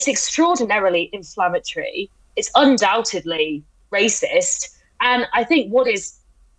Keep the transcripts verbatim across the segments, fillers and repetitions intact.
it's extraordinarily inflammatory. It's undoubtedly racist. And I think what is,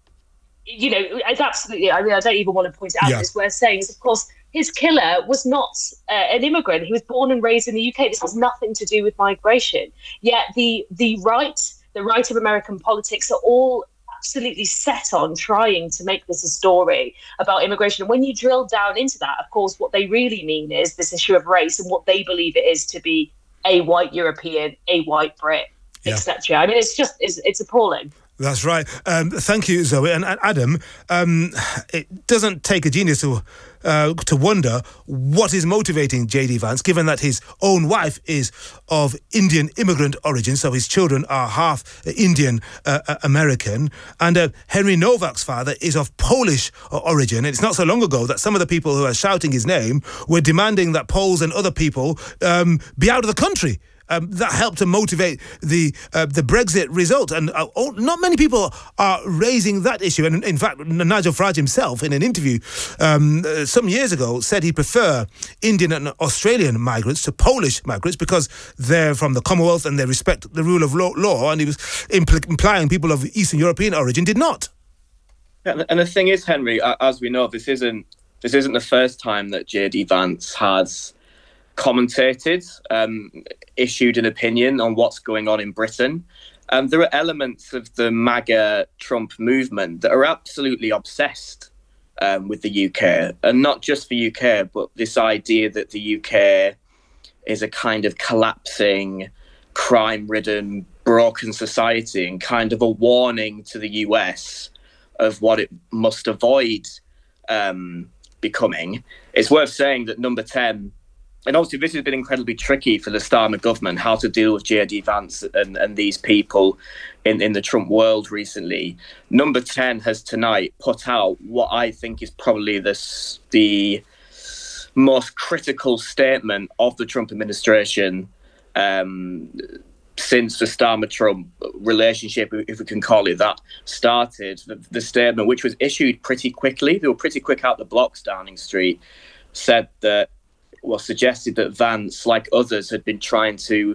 you know, it's absolutely, I mean, I don't even want to point it out, yeah. it's worth saying is, of course, his killer was not uh, an immigrant. He was born and raised in the U K. This has nothing to do with migration. Yet the the right, the right of American politics are all absolutely set on trying to make this a story about immigration. And when you drill down into that, of course, what they really mean is this issue of race and what they believe it is to be a white European, a white Brit, yeah. et cetera. I mean, it's just, it's, it's appalling. That's right. Um, thank you, Zoe. And, and Adam, um, it doesn't take a genius to uh, to wonder what is motivating J D Vance, given that his own wife is of Indian immigrant origin, so his children are half Indian uh, American, and uh, Henry Nowak's father is of Polish origin. And it's not so long ago that some of the people who are shouting his name were demanding that Poles and other people um, be out of the country. Um, that helped to motivate the uh, the Brexit result. And uh, oh, not many people are raising that issue. And in fact, Nigel Farage himself, in an interview um, uh, some years ago, said he'd prefer Indian and Australian migrants to Polish migrants because they're from the Commonwealth and they respect the rule of law. law and he was impl- implying people of Eastern European origin did not. Yeah, and the thing is, Henry, as we know, this isn't this isn't the first time that J D Vance has commentated, um, issued an opinion on what's going on in Britain. Um, there are elements of the MAGA Trump movement that are absolutely obsessed um, with the U K, and not just the U K, but this idea that the U K is a kind of collapsing, crime-ridden, broken society and kind of a warning to the U S of what it must avoid um, becoming. It's worth saying that number ten, and obviously this has been incredibly tricky for the Starmer government, how to deal with J D Vance and, and these people in, in the Trump world recently. Number ten has tonight put out what I think is probably the, the most critical statement of the Trump administration um, since the Starmer-Trump relationship, if we can call it that, started. The, the statement, which was issued pretty quickly, they were pretty quick out the blocks, Downing Street, said that, well, suggested that Vance, like others, had been trying to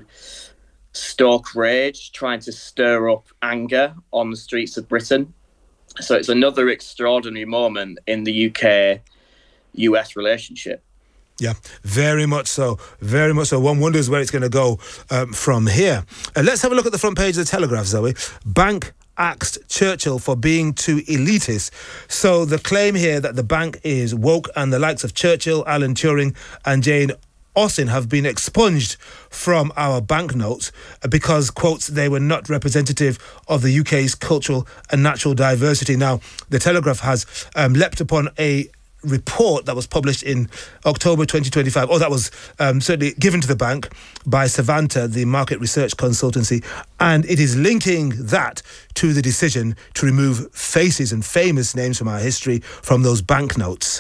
stoke rage, trying to stir up anger on the streets of Britain. So it's another extraordinary moment in the U K U S relationship. Yeah, very much so. Very much so. One wonders where it's going to go um, from here. Uh, let's have a look at the front page of the Telegraph, Zoe. Bank axed Churchill for being too elitist. So the claim here that the bank is woke and the likes of Churchill, Alan Turing and Jane Austen have been expunged from our banknotes because, quotes, they were not representative of the U K's cultural and natural diversity. Now, the Telegraph has um, leapt upon a report that was published in October twenty twenty-five, or that was um, certainly given to the bank by Savanta, the market research consultancy, and it is linking that to the decision to remove faces and famous names from our history from those banknotes.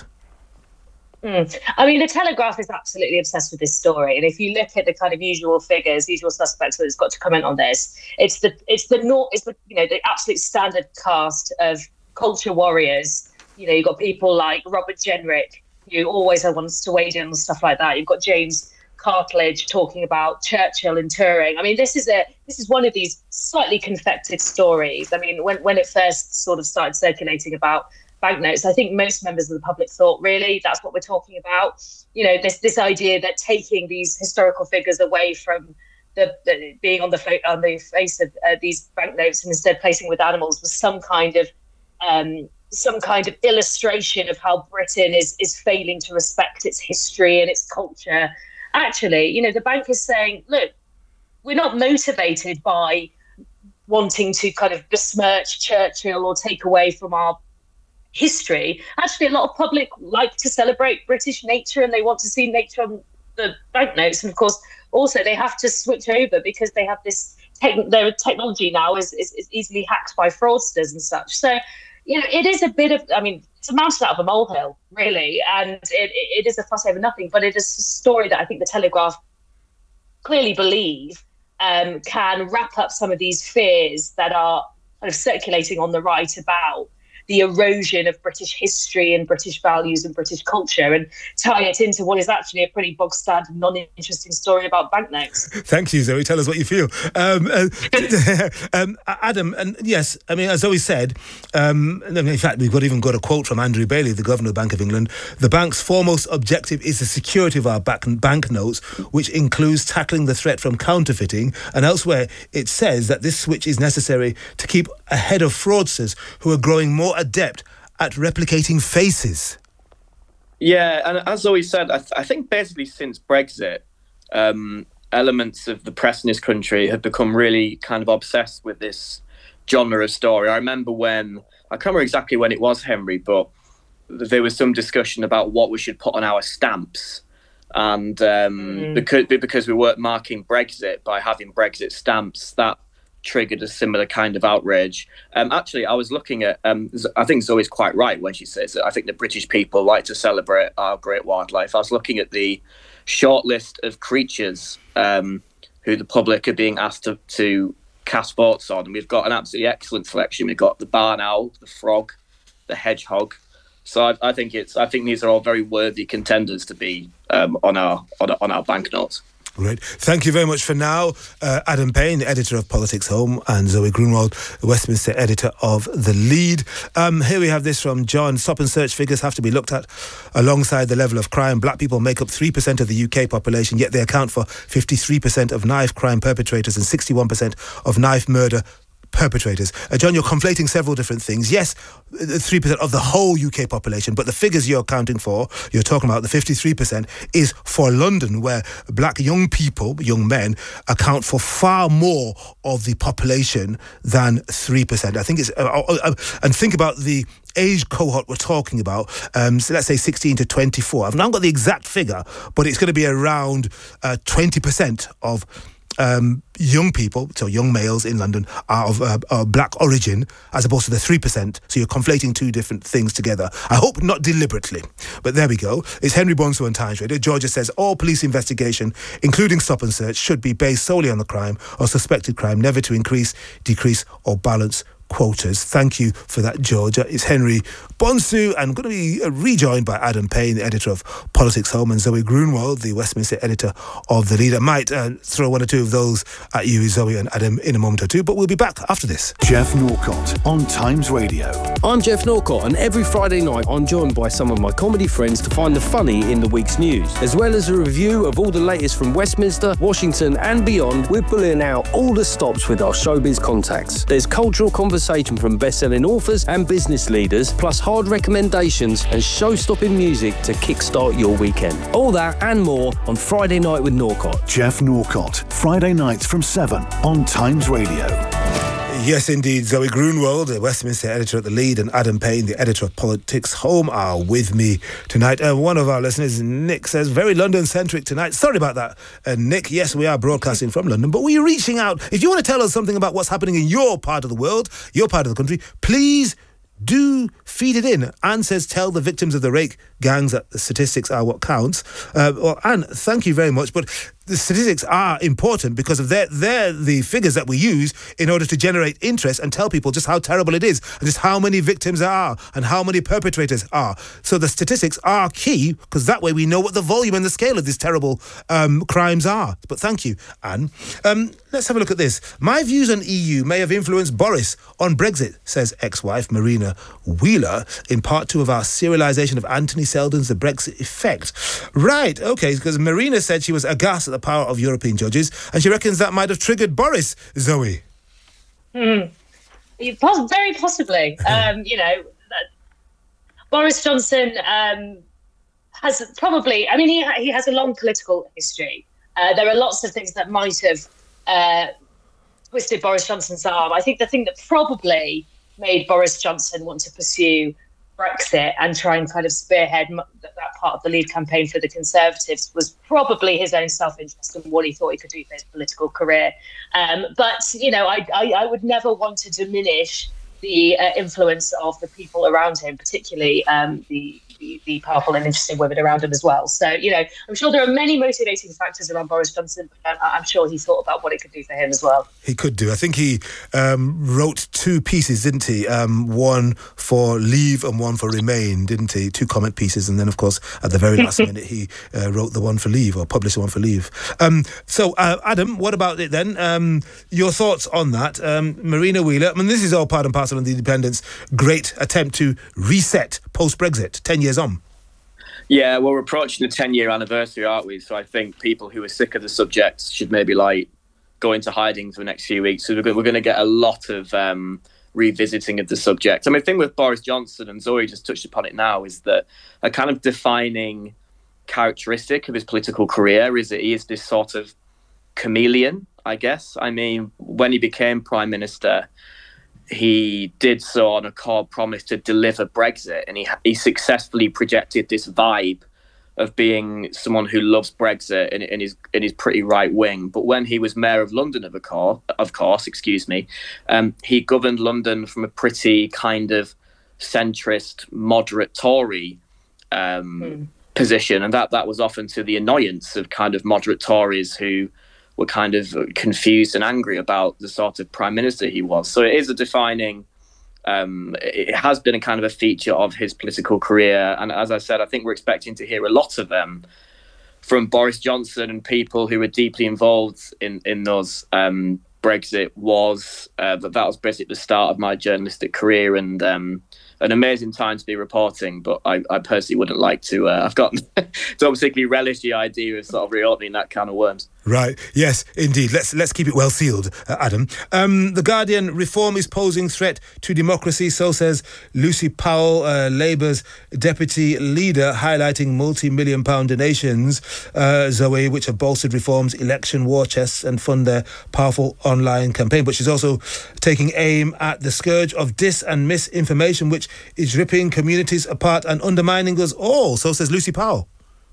Mm. I mean, the Telegraph is absolutely obsessed with this story, and if you look at the kind of usual figures, usual suspects that's got to comment on this, it's the it's the not it's the you know the absolute standard cast of culture warriors. You know, you've got people like Robert Jenrick, who always wants to wade in and stuff like that. You've got James Cartledge talking about Churchill and Turing. I mean, this is a this is one of these slightly confected stories. I mean, when, when it first sort of started circulating about banknotes, I think most members of the public thought, really, that's what we're talking about. You know, this this idea that taking these historical figures away from the, the being on the fo- on the face of uh, these banknotes and instead placing with animals was some kind of um, some kind of illustration of how Britain is is failing to respect its history and its culture. Actually, you know, the bank is saying, look, we're not motivated by wanting to kind of besmirch Churchill or take away from our history. Actually, a lot of public like to celebrate British nature and they want to see nature on the banknotes. And of course, also they have to switch over because they have this, te- their technology now is, is, is easily hacked by fraudsters and such. So, you know, it is a bit of, I mean, it's a mountain out of a molehill, really, and it, it is a fuss over nothing, but it is a story that I think the Telegraph clearly believe um, can wrap up some of these fears that are kind of circulating on the right about the erosion of British history and British values and British culture and tie it into what is actually a pretty bog standard, non-interesting story about banknotes. Thank you, Zoe. Tell us what you feel. Um, uh, um, Adam, and yes, I mean, as Zoe said, um, in fact, we've got even got a quote from Andrew Bailey, the Governor of the Bank of England. The bank's foremost objective is the security of our bank banknotes, which includes tackling the threat from counterfeiting. And elsewhere, it says that this switch is necessary to keep ahead of fraudsters who are growing more adept at replicating faces. Yeah, and as Zoe said, I, th- I think basically since Brexit, um, elements of the press in this country have become really kind of obsessed with this genre of story. I remember when, I can't remember exactly when it was, Henry, but there was some discussion about what we should put on our stamps. And um, mm. because because we weren't marking Brexit by having Brexit stamps, that triggered a similar kind of outrage. Um, actually, I was looking at, um, I think Zoe's quite right when she says that I think the British people like to celebrate our great wildlife. I was looking at the short list of creatures um, who the public are being asked to, to cast votes on. And we've got an absolutely excellent selection. We've got the barn owl, the frog, the hedgehog. So I, I think it's. I think these are all very worthy contenders to be um, on our on, on our banknotes. Great. Thank you very much for now. Uh, Adam Payne, the editor of Politics Home, and Zoe Grunwald, the Westminster editor of The Lead. Um, here we have this from John. Stop and search figures have to be looked at alongside the level of crime. Black people make up three percent of the U K population, yet they account for fifty-three percent of knife crime perpetrators and sixty-one percent of knife murder perpetrators. Uh, John, you're conflating several different things. Yes, three percent of the whole U K population, but the figures you're accounting for, you're talking about the fifty-three percent, is for London, where black young people, young men, account for far more of the population than three percent. I think it's... Uh, uh, uh, and think about the age cohort we're talking about, um, so let's say sixteen to twenty-four. I've not got the exact figure, but it's going to be around uh, twenty percent of Um, young people, so young males in London, are of uh, uh, black origin, as opposed to the three percent. So you're conflating two different things together. I hope not deliberately, but there we go. It's Henry Bonsu on Times Radio. Georgia says all police investigation, including stop and search, should be based solely on the crime or suspected crime, never to increase, decrease or balance quotas. Thank you for that, Georgia. It's Henry Bonsu, and I'm going to be rejoined by Adam Payne, the editor of Politics Home, and Zoe Grunwald, the Westminster editor of The Lead. I might uh, throw one or two of those at you, Zoe and Adam, in a moment or two, but we'll be back after this. Jeff Norcott on Times Radio. I'm Jeff Norcott, and every Friday night I'm joined by some of my comedy friends to find the funny in the week's news. As well as a review of all the latest from Westminster, Washington and beyond, we're pulling out all the stops with our showbiz contacts. There's cultural conversation from best-selling authors and business leaders, plus hard recommendations and show-stopping music to kickstart your weekend. All that and more on Friday Night with Norcott. Jeff Norcott, Friday nights from seven on Times Radio. Yes, indeed. Zoe Grunwald, the Westminster editor at The Lead, and Adam Payne, the editor of Politics Home, are with me tonight. Uh, one of our listeners, Nick, says, very London-centric tonight. Sorry about that, uh, Nick. Yes, we are broadcasting from London, but we're reaching out. If you want to tell us something about what's happening in your part of the world, your part of the country, please do feed it in. Anne says, tell the victims of the rake gangs that the statistics are what counts. Uh, well, Anne, thank you very much, but the statistics are important because of they're, they're the figures that we use in order to generate interest and tell people just how terrible it is and just how many victims there are and how many perpetrators are. So the statistics are key because that way we know what the volume and the scale of these terrible um, crimes are. But thank you, Anne. Um, let's have a look at this. My views on E U may have influenced Boris on Brexit, says ex-wife Marina Wheeler in part two of our serialisation of Anthony Seldon's The Brexit Effect. Right, okay, because Marina said she was aghast at the power of European judges, and she reckons that might have triggered Boris, Zoe. Hmm. Very possibly. um, you know, Boris Johnson um, has probably, I mean, he, he has a long political history. Uh, there are lots of things that might have uh, twisted Boris Johnson's arm. I think the thing that probably made Boris Johnson want to pursue Brexit and try and kind of spearhead that part of the Lead campaign for the Conservatives was probably his own self-interest and what he thought he could do for his political career. Um, but, you know, I, I, I would never want to diminish the uh, influence of the people around him, particularly um, the the, the powerful and interesting women around him as well. So, you know, I'm sure there are many motivating factors around Boris Johnson, and I'm sure he thought about what it could do for him as well. He could do. I think he um, wrote two pieces, didn't he? Um, one for Leave and one for Remain, didn't he? Two comment pieces, and then, of course, at the very last minute, he uh, wrote the one for Leave, or published the one for Leave. Um, so, uh, Adam, what about it then? Um, your thoughts on that? Um, Marina Wheeler, I mean, this is all part and parcel of the Independent's great attempt to reset post-Brexit, ten years on. Yeah, well, we're approaching the ten-year anniversary, aren't we? So I think people who are sick of the subject should maybe, like, go into hiding for the next few weeks. So we're going to get a lot of um, revisiting of the subject. I mean, the thing with Boris Johnson, and Zoe just touched upon it now, is that a kind of defining characteristic of his political career is that he is this sort of chameleon, I guess. I mean, when he became Prime Minister, he did so on a core promise to deliver Brexit, and he he successfully projected this vibe of being someone who loves Brexit and, and is and is pretty right wing. But when he was mayor of London, of course, of course, excuse me, um, he governed London from a pretty kind of centrist, moderate Tory um, mm. position, and that that was often to the annoyance of kind of moderate Tories who were kind of confused and angry about the sort of prime minister he was. So it is a defining, um, it has been a kind of a feature of his political career. And as I said, I think we're expecting to hear a lot of them from Boris Johnson and people who were deeply involved in, in those um, Brexit wars. Uh, that that was basically the start of my journalistic career, and um, an amazing time to be reporting, but I, I personally wouldn't like to. Uh, I've gotten don't particularly relish the idea of sort of reopening that can of worms. Right. Yes, indeed. Let's let's keep it well sealed, uh, Adam. Um, the Guardian: reform is posing threat to democracy. So says Lucy Powell, uh, Labour's deputy leader, highlighting multi-million pound donations, uh, Zoe, which have bolstered reform's election war chests and fund their powerful online campaign. But she's also taking aim at the scourge of dis and misinformation, which is ripping communities apart and undermining us all. So says Lucy Powell.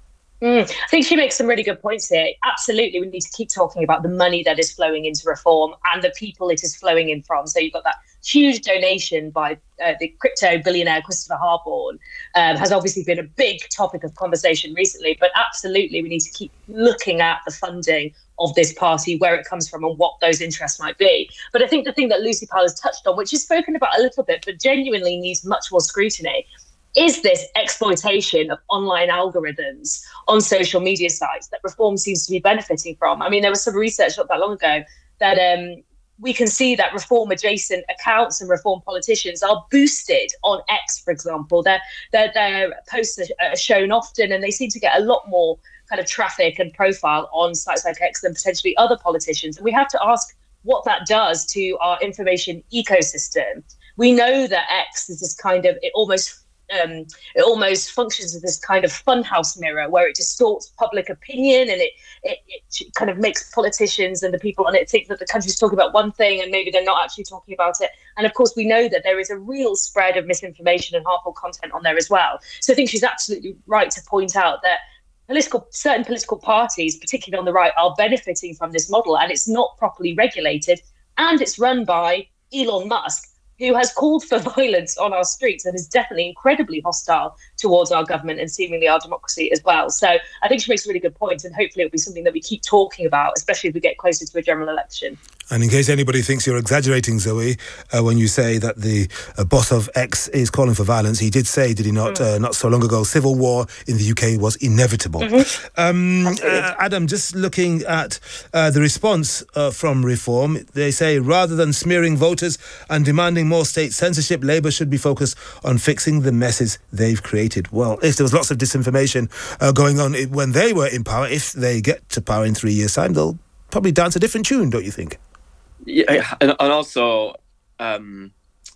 Mm, I think she makes some really good points here. Absolutely, we need to keep talking about the money that is flowing into reform and the people it is flowing in from. So you've got that huge donation by uh, the crypto billionaire Christopher Harborne, um, has obviously been a big topic of conversation recently. But absolutely, we need to keep looking at the funding of this party, where it comes from and what those interests might be. But I think the thing that Lucy Powell has touched on, which is spoken about a little bit, but genuinely needs much more scrutiny, is this exploitation of online algorithms on social media sites that reform seems to be benefiting from. I mean, there was some research not that long ago that um, we can see that reform-adjacent accounts and reform politicians are boosted on X, for example. Their, their, their posts are shown often, and they seem to get a lot more kind of traffic and profile on sites like X than potentially other politicians. And we have to ask what that does to our information ecosystem. We know that X is this kind of, it almost Um, it almost functions as this kind of funhouse mirror where it distorts public opinion, and it, it, it kind of makes politicians and the people on it think that the country's talking about one thing and maybe they're not actually talking about it. And of course, we know that there is a real spread of misinformation and harmful content on there as well. So I think she's absolutely right to point out that political certain political parties, particularly on the right, are benefiting from this model, and it's not properly regulated, and it's run by Elon Musk, who has called for violence on our streets and is definitely incredibly hostile towards our government and seemingly our democracy as well. So I think she makes a really good point, and hopefully it'll be something that we keep talking about, especially as we get closer to a general election. And in case anybody thinks you're exaggerating, Zoe, uh, when you say that the uh, boss of X is calling for violence, he did say, did he not, mm. uh, not so long ago, civil war in the U K was inevitable. Mm-hmm. Um, uh, Adam, just looking at uh, the response uh, from Reform, they say rather than smearing voters and demanding more state censorship, Labour should be focused on fixing the messes they've created. Well, if there was lots of disinformation uh, going on when they were in power, if they get to power in three years' time, they'll probably dance a different tune, don't you think? Yeah, and, and also, um,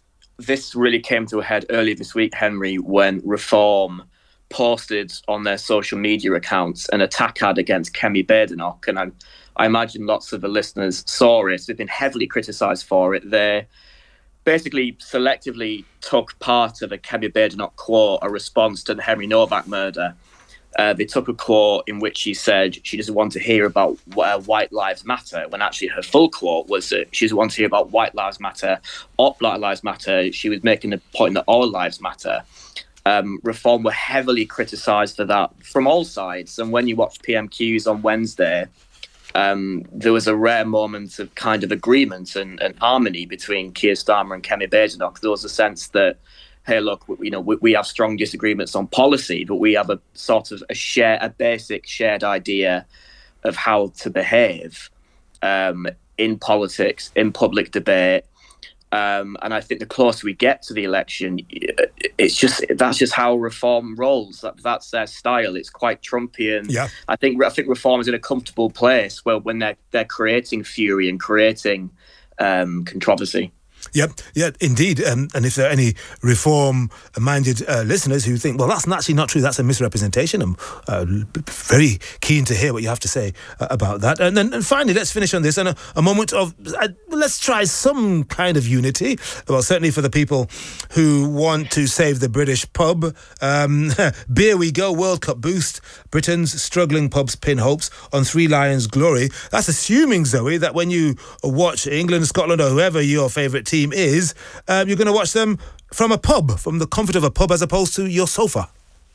this really came to a head earlier this week, Henry, when Reform posted on their social media accounts an attack ad against Kemi Badenoch, and I, I imagine lots of the listeners saw it. They've been heavily criticised for it. They basically selectively took part of a Kemi Badenoch quote, a response to the Henry Novak murder. Uh, they took a quote in which she said she doesn't want to hear about uh, White Lives Matter, when actually her full quote was that she doesn't want to hear about White Lives Matter or Black Lives Matter. She was making the point that all lives matter. Um, Reform were heavily criticised for that from all sides. And when you watch P M Qs on Wednesday, um, there was a rare moment of kind of agreement and, and harmony between Keir Starmer and Kemi Badenoch. There was a sense that, hey, look, we, you know, we, we have strong disagreements on policy, but we have a sort of a share, a basic shared idea of how to behave um, in politics, in public debate. Um, and I think the closer we get to the election, it's just that's just how Reform rolls. That, that's their style. It's quite Trumpian. Yeah. I think I think Reform is in a comfortable place where when they're they're creating fury and creating um, controversy. Yep, yeah, indeed. Um, and if there are any reform-minded uh, listeners who think, well, that's actually not true, that's a misrepresentation, I'm uh, very keen to hear what you have to say uh, about that. And then and finally, let's finish on this and a, a moment of, uh, let's try some kind of unity. Well, certainly for the people who want to save the British pub. Um, Beer We Go World Cup boost. Britain's struggling pubs pin hopes on Three Lions glory. That's assuming, Zoe, that when you watch England, Scotland or whoever your favourite team is, um, you're going to watch them from a pub, from the comfort of a pub as opposed to your sofa.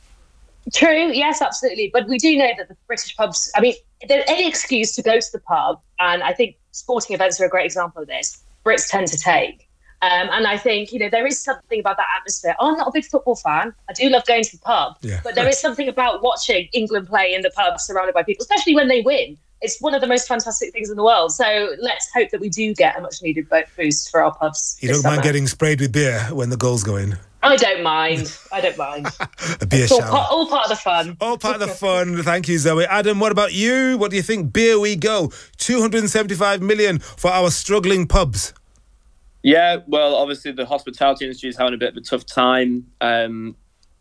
True, yes, absolutely. But we do know that the British pubs, I mean, there's any excuse to go to the pub, and I think sporting events are a great example of this, Brits tend to take. Um, and I think, you know, there is something about that atmosphere. I'm not a big football fan. I do love going to the pub. Yeah. But there is something about watching England play in the pub surrounded by people, especially when they win. It's one of the most fantastic things in the world. So let's hope that we do get a much-needed boost for our pubs. You don't mind getting sprayed with beer when the goals go in? I don't mind. I don't mind. A beer it's all shower. Part, all part of the fun. All part of the fun. Thank you, Zoe. Adam, what about you? What do you think? Beer We Go. two hundred seventy-five million for our struggling pubs. Yeah, well, obviously the hospitality industry is having a bit of a tough time. Um,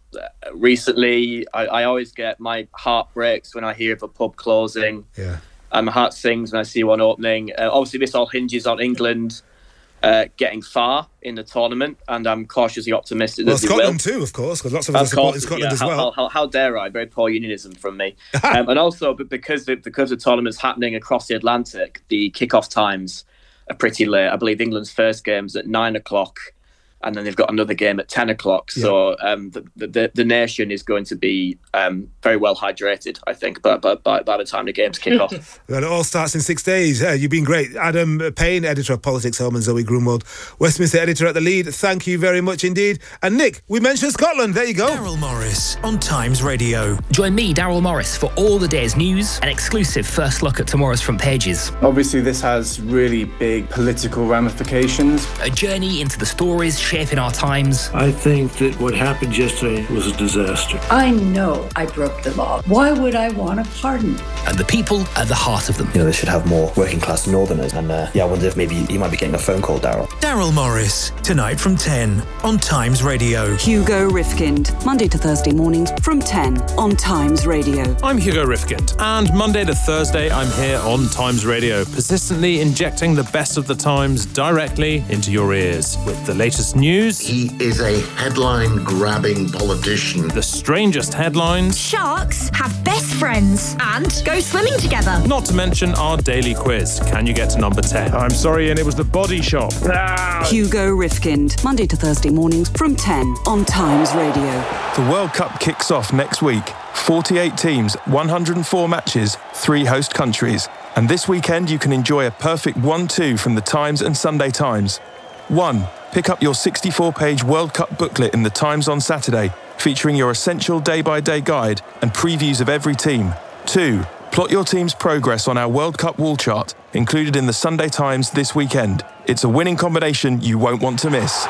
recently, I, I always get my heart breaks when I hear of a pub closing. Yeah. And my heart sings when I see one opening. Uh, obviously, this all hinges on England uh, getting far in the tournament, and I'm cautiously optimistic well, that they Scotland will. too, of course, because lots of us are supporting Scotland yeah, as how, well. How, how, how dare I? Very poor unionism from me. um, and also, but because the, because the tournament's happening across the Atlantic, the kickoff times are pretty late. I believe England's first game's at nine o'clock, and then they've got another game at ten o'clock. Yeah. So um, the, the the nation is going to be um, very well hydrated, I think, but, but by, by the time the games kick off. Well, it all starts in six days. Uh, you've been great. Adam Payne, editor of Politics Home, and Zoe Grunwald, Westminster editor at the Lead. Thank you very much indeed. And Nick, we mentioned Scotland. There you go. Daryl Morris on Times Radio. Join me, Daryl Morris, for all the day's news, an exclusive first look at tomorrow's front pages. Obviously, this has really big political ramifications. A journey into the stories shaping our times. I think that what happened yesterday was a disaster. I know I broke the law. Why would I want a pardon? And the people at the heart of them. You know, they should have more working class northerners. And uh, yeah, I wonder if maybe you might be getting a phone call, Daryl. Daryl Morris, tonight from ten on Times Radio. Hugo Rifkind, Monday to Thursday mornings from ten on Times Radio. I'm Hugo Rifkind, and Monday to Thursday I'm here on Times Radio, persistently injecting the best of the Times directly into your ears with the latest news. He is a headline-grabbing politician. The strangest headlines. Sharks have best friends and go swimming together. Not to mention our daily quiz. Can you get to number ten? I'm sorry, and it was the Body Shop. Ah! Hugo Rifkind, Monday to Thursday mornings from ten on Times Radio. The World Cup kicks off next week. forty-eight teams, one hundred four matches, three host countries. And this weekend you can enjoy a perfect one two from the Times and Sunday Times. One, pick up your sixty-four page World Cup booklet in the Times on Saturday, featuring your essential day-by-day guide and previews of every team. Two, plot your team's progress on our World Cup wall chart, included in the Sunday Times this weekend. It's a winning combination you won't want to miss.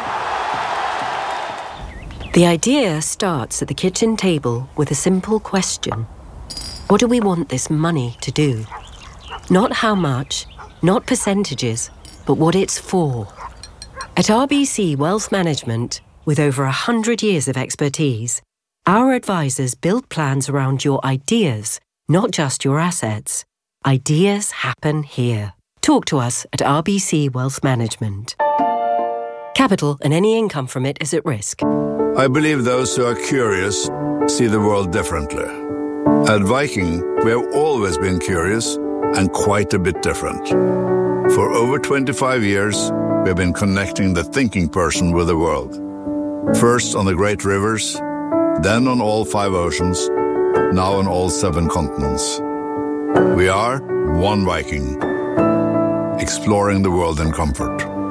The idea starts at the kitchen table with a simple question. What do we want this money to do? Not how much, not percentages, but what it's for. At R B C Wealth Management, with over one hundred years of expertise, our advisors build plans around your ideas, not just your assets. Ideas happen here. Talk to us at R B C Wealth Management. Capital and any income from it is at risk. I believe those who are curious see the world differently. At Viking, we have always been curious and quite a bit different. For over twenty-five years, we have been connecting the thinking person with the world. First on the great rivers, then on all five oceans, now on all seven continents. We are one Viking, exploring the world in comfort.